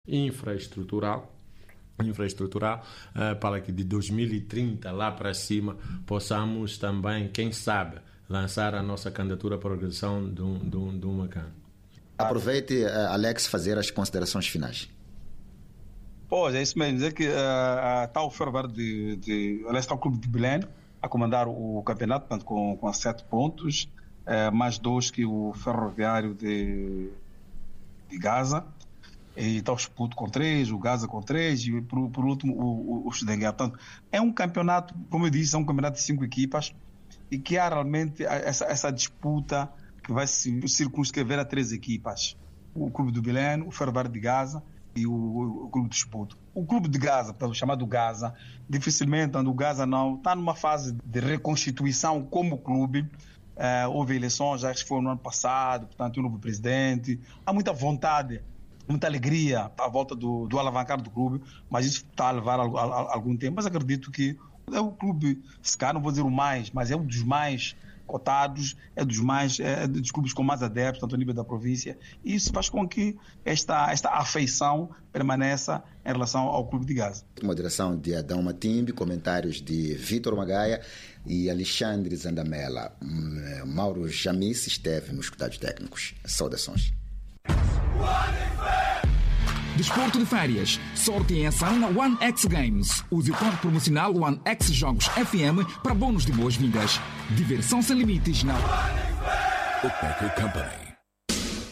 infraestrutural para que de 2030 lá para cima possamos também, quem sabe, lançar a nossa candidatura à progressão de um Macano. Aproveite, Alex, fazer as considerações finais. Pois, é isso mesmo, dizer que está o Ferroviário aliás, está o Clube de Belém a comandar o campeonato, portanto, com 7 pontos, mais 2 que o Ferroviário de Gaza, e está o Esputo com 3, o Gaza com 3 e por último o Chidengue. Portanto, é um campeonato, como eu disse, é um campeonato de 5 equipas e que há realmente essa disputa que vai se circunscrever a 3 equipas. O Clube do Belém, o Ferroviário de Gaza e o Clube do Esputo. O Clube de Gaza, pelo chamado Gaza, dificilmente, o Gaza não está numa fase de reconstituição como clube. Houve eleições, acho que foi no ano passado, portanto, um novo presidente. Há muita vontade, muita alegria à volta do alavancar do clube, mas isso está a levar algum tempo. Mas acredito que é o clube, se calhar não vou dizer o mais, mas é um dos mais cotados, é dos clubes com mais adeptos, tanto a nível da província, e isso faz com que esta afeição permaneça em relação ao Clube de Gaza. Moderação de Adão Matimbi, comentários de Vítor Magaia e Alexandre Zandamela. Mauro Jamice esteve nos cuidados técnicos. Saudações. Desporto de férias. Sorte em ação na One X Games. Use o código promocional One X Jogos FM para bônus de boas-vindas. Diversão sem limites na Opec Company.